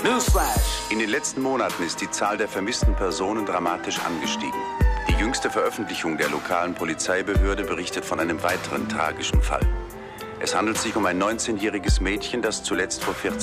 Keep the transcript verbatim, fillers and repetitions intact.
Newsflash! In den letzten Monaten ist die Zahl der vermissten Personen dramatisch angestiegen. Die jüngste Veröffentlichung der lokalen Polizeibehörde berichtet von einem weiteren tragischen Fall. Es handelt sich um ein neunzehnjähriges Mädchen, das zuletzt vor vierzehn